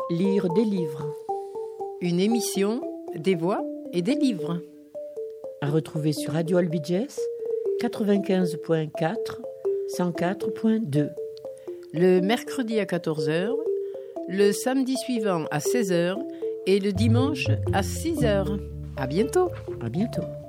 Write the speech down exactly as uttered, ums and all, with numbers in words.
Lire des livres. Une émission, des voix et des livres. À retrouver sur Radio Albiges, quatre-vingt-quinze point quatre, cent quatre point deux. Le mercredi à quatorze heures, le samedi suivant à seize heures et le dimanche à six heures. À bientôt. À bientôt.